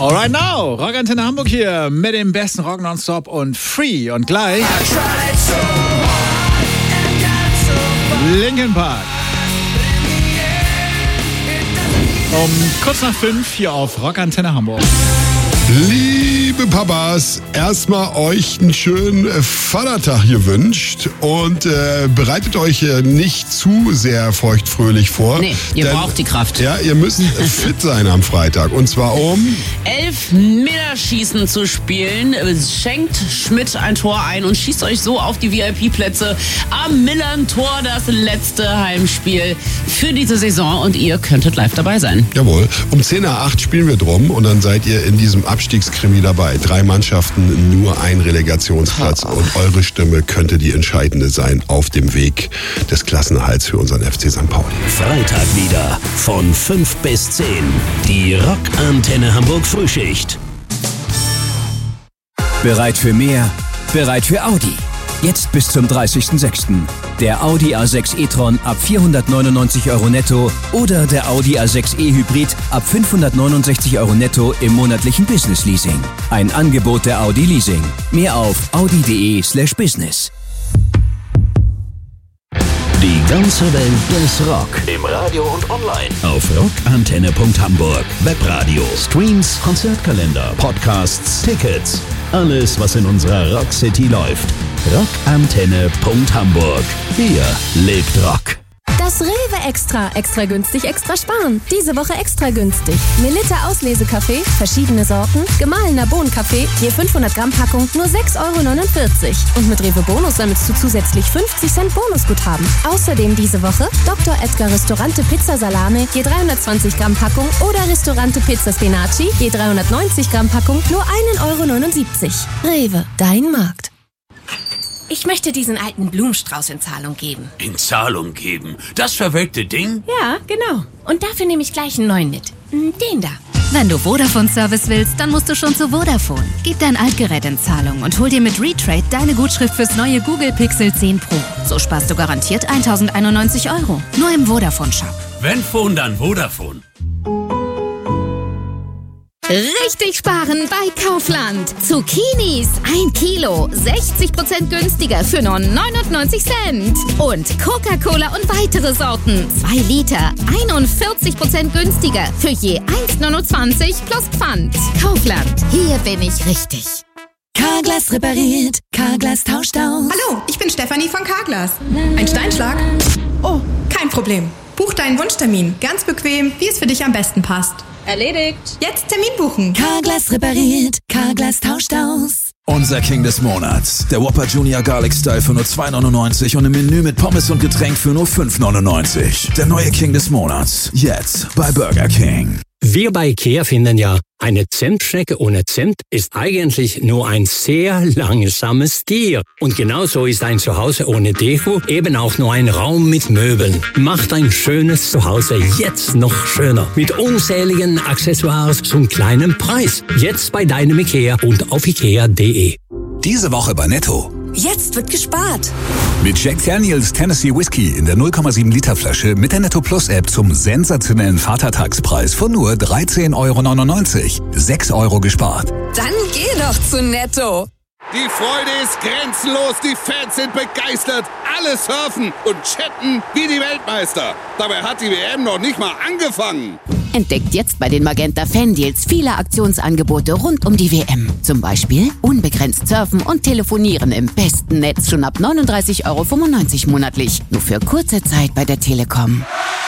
Alright now, Rockantenne Hamburg hier mit dem besten Rock nonstop und Free und gleich Linkin Park. Um kurz nach 5 hier auf Rockantenne Hamburg. Liebe Papas, erstmal euch einen schönen Vatertag gewünscht und bereitet euch nicht zu sehr feuchtfröhlich vor. Nee, ihr braucht die Kraft. Ja, ihr müsst fit sein am Freitag und zwar um 11 Meterschießen zu spielen. Schenkt Schmidt ein Tor ein und schießt euch so auf die VIP-Plätze am Millern-Tor, das letzte Heimspiel für diese Saison und ihr könntet live dabei sein. Jawohl, um 10 nach 8 spielen wir drum und dann seid ihr in diesem Abstiegskrimi dabei. 3 Mannschaften, nur ein Relegationsplatz und eure Stimme könnte die entscheidende sein auf dem Weg des Klassenerhalts für unseren FC St. Pauli. Freitag wieder von 5 bis 10. Die Rockantenne Hamburg Frühschicht. Bereit für mehr? Bereit für Audi. Jetzt bis zum 30.06. Der Audi A6 e-tron ab 499 € netto oder der Audi A6 e-Hybrid ab 569 € netto im monatlichen Business-Leasing. Ein Angebot der Audi Leasing. Mehr auf audi.de/business. Die ganze Welt des Rock. Im Radio und online. Auf rockantenne.hamburg. Webradio, Streams, Konzertkalender, Podcasts, Tickets. Alles, was in unserer Rock City läuft. Rockantenne.hamburg. Hier lebt Rock. Das Rewe Extra. Extra günstig, extra sparen. Diese Woche extra günstig. Melitta Auslesekaffee, verschiedene Sorten, gemahlener Bohnenkaffee, je 500 Gramm Packung, nur 6,49 €. Und mit Rewe Bonus sammelst du zusätzlich 50 Cent Bonusguthaben. Außerdem diese Woche Dr. Edgar Ristorante Pizza Salame, je 320 Gramm Packung oder Ristorante Pizza Spinaci, je 390 Gramm Packung, nur 1,79 €. Rewe, dein Markt. Ich möchte diesen alten Blumenstrauß in Zahlung geben. In Zahlung geben? Das verwelkte Ding? Ja, genau. Und dafür nehme ich gleich einen neuen mit. Den da. Wenn du Vodafone-Service willst, dann musst du schon zu Vodafone. Gib dein Altgerät in Zahlung und hol dir mit Retrade deine Gutschrift fürs neue Google Pixel 10 Pro. So sparst du garantiert 1.091 €. Nur im Vodafone-Shop. Wenn Phone, dann Vodafone. Richtig sparen bei Kaufland. Zucchinis 1 Kilo, 60% günstiger für nur 99 Cent. Und Coca-Cola und weitere Sorten, 2 Liter, 41% günstiger für je 1,29 plus Pfand. Kaufland, hier bin ich richtig. Carglass repariert, Carglass tauscht aus. Hallo, ich bin Stefanie von Carglass. Ein Steinschlag? Oh, kein Problem. Buch deinen Wunschtermin, ganz bequem, wie es für dich am besten passt. Erledigt. Jetzt Termin buchen. Carglass repariert, Carglass tauscht aus. Unser King des Monats. Der Whopper Junior Garlic Style für nur 2,99 € und im Menü mit Pommes und Getränk für nur 5,99 €. Der neue King des Monats. Jetzt bei Burger King. Wir bei IKEA finden ja, eine Zentschnecke ohne Zimt ist eigentlich nur ein sehr langsames Tier. Und genauso ist ein Zuhause ohne Deko eben auch nur ein Raum mit Möbeln. Macht ein schönes Zuhause jetzt noch schöner. Mit unzähligen Accessoires zum kleinen Preis. Jetzt bei deinem IKEA und auf ikea.de. Diese Woche bei Netto. Jetzt wird gespart. Mit Jack Daniels Tennessee Whiskey in der 0,7 Liter Flasche mit der Netto Plus App zum sensationellen Vatertagspreis von nur 13,99 €. 6 € gespart. Dann geh doch zu Netto. Die Freude ist grenzenlos, die Fans sind begeistert, alle surfen und chatten wie die Weltmeister. Dabei hat die WM noch nicht mal angefangen. Entdeckt jetzt bei den Magenta Fan-Deals viele Aktionsangebote rund um die WM. Zum Beispiel unbegrenzt surfen und telefonieren im besten Netz schon ab 39,95 € monatlich. Nur für kurze Zeit bei der Telekom.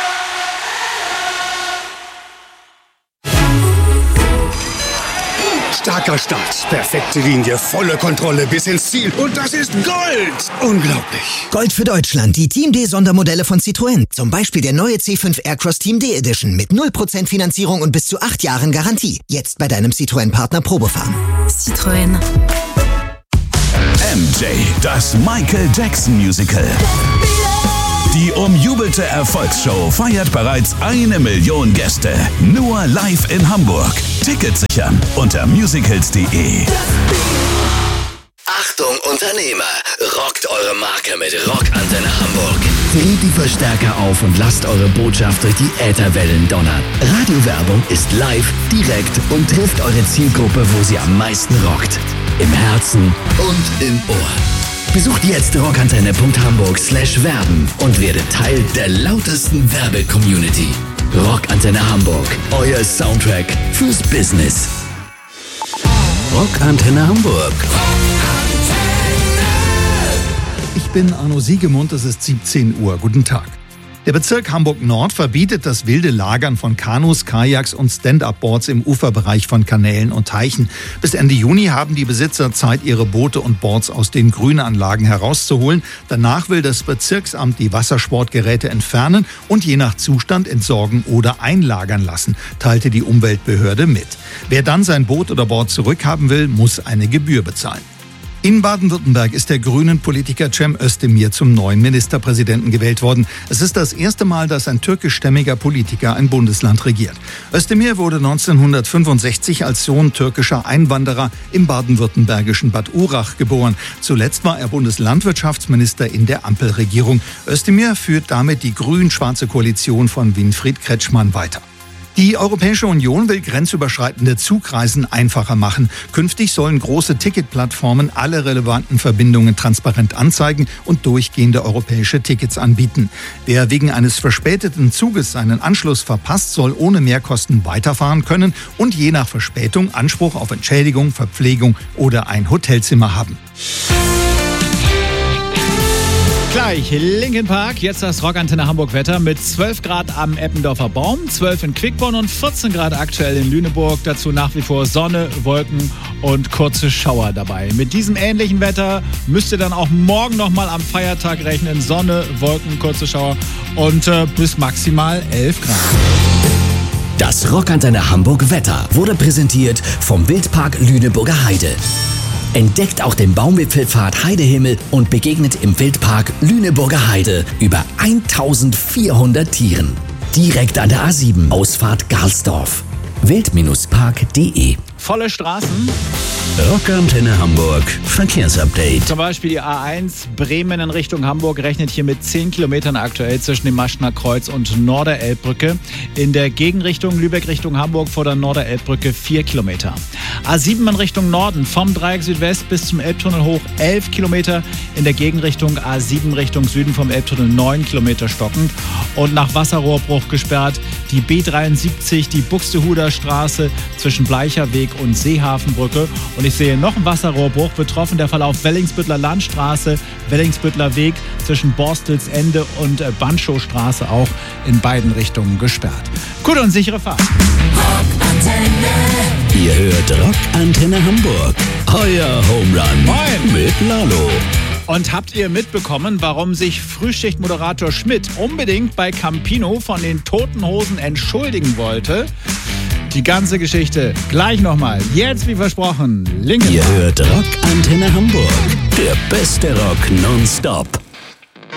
Starker Start, perfekte Linie, volle Kontrolle bis ins Ziel. Und das ist Gold! Unglaublich. Gold für Deutschland, die Team D-Sondermodelle von Citroën. Zum Beispiel der neue C5 Aircross Team D Edition mit 0% Finanzierung und bis zu 8 Jahren Garantie. Jetzt bei deinem Citroën-Partner Probefahren. Citroën. MJ, das Michael Jackson Musical. Die umjubelte Erfolgsshow feiert bereits 1 Million Gäste. Nur live in Hamburg. Tickets sichern unter musicals.de. Ach Achtung Unternehmer, rockt eure Marke mit Rockantenne Hamburg. Dreht die Verstärker auf und lasst eure Botschaft durch die Ätherwellen donnern. Radiowerbung ist live, direkt und trifft eure Zielgruppe, wo sie am meisten rockt. Im Herzen und im Ohr. Besucht jetzt rockantenne.hamburg/werben und werdet Teil der lautesten Werbe-Community. Rockantenne Hamburg, euer Soundtrack fürs Business. Rockantenne Hamburg. Ich bin Arno Siegemund, es ist 17 Uhr. Guten Tag. Der Bezirk Hamburg-Nord verbietet das wilde Lagern von Kanus, Kajaks und Stand-Up-Boards im Uferbereich von Kanälen und Teichen. Bis Ende Juni haben die Besitzer Zeit, ihre Boote und Boards aus den Grünanlagen herauszuholen. Danach will das Bezirksamt die Wassersportgeräte entfernen und je nach Zustand entsorgen oder einlagern lassen, teilte die Umweltbehörde mit. Wer dann sein Boot oder Board zurückhaben will, muss eine Gebühr bezahlen. In Baden-Württemberg ist der grünen Politiker Cem Özdemir zum neuen Ministerpräsidenten gewählt worden. Es ist das erste Mal, dass ein türkischstämmiger Politiker ein Bundesland regiert. Özdemir wurde 1965 als Sohn türkischer Einwanderer im baden-württembergischen Bad Urach geboren. Zuletzt war er Bundeslandwirtschaftsminister in der Ampelregierung. Özdemir führt damit die grün-schwarze Koalition von Winfried Kretschmann weiter. Die Europäische Union will grenzüberschreitende Zugreisen einfacher machen. Künftig sollen große Ticketplattformen alle relevanten Verbindungen transparent anzeigen und durchgehende europäische Tickets anbieten. Wer wegen eines verspäteten Zuges seinen Anschluss verpasst, soll ohne Mehrkosten weiterfahren können und je nach Verspätung Anspruch auf Entschädigung, Verpflegung oder ein Hotelzimmer haben. Gleich Linkin Park, jetzt das Rockantenne Hamburg Wetter mit 12 Grad am Eppendorfer Baum, 12 in Quickborn und 14 Grad aktuell in Lüneburg. Dazu nach wie vor Sonne, Wolken und kurze Schauer dabei. Mit diesem ähnlichen Wetter müsst ihr dann auch morgen nochmal am Feiertag rechnen. Sonne, Wolken, kurze Schauer und bis maximal 11 Grad. Das Rockantenne Hamburg Wetter wurde präsentiert vom Wildpark Lüneburger Heide. Entdeckt auch den Baumwipfelpfad Heidehimmel und begegnet im Wildpark Lüneburger Heide über 1400 Tieren. Direkt an der A7, Ausfahrt Garlsdorf. wild-park.de. Volle Straßen. Rockantenne Hamburg Verkehrsupdate. Zum Beispiel die A1 Bremen in Richtung Hamburg rechnet hier mit 10 Kilometern aktuell zwischen dem Maschner Kreuz und Norderelbbrücke. In der Gegenrichtung Lübeck Richtung Hamburg vor der Norderelbbrücke 4 Kilometer. A7 in Richtung Norden vom Dreieck Südwest bis zum Elbtunnel hoch 11 Kilometer. In der Gegenrichtung A7 Richtung Süden vom Elbtunnel 9 Kilometer stockend. Und nach Wasserrohrbruch gesperrt die B73, die Buxtehuder Straße zwischen Bleicherweg und Seehafenbrücke. Und ich sehe noch einen Wasserrohrbruch, betroffen der Verlauf Wellingsbüttler Landstraße, Wellingsbüttler Weg zwischen Borstelsende und Banschowstraße auch in beiden Richtungen gesperrt. Gute und sichere Fahrt. Rockantenne. Ihr hört Rockantenne Hamburg. Euer Home Run. Moin. Mit Lalo. Und habt ihr mitbekommen, warum sich Frühschichtmoderator Schmidt unbedingt bei Campino von den Toten Hosen entschuldigen wollte? Die ganze Geschichte gleich nochmal. Jetzt, wie versprochen, Linkin Park. Ihr hört Rockantenne Hamburg. Der beste Rock nonstop.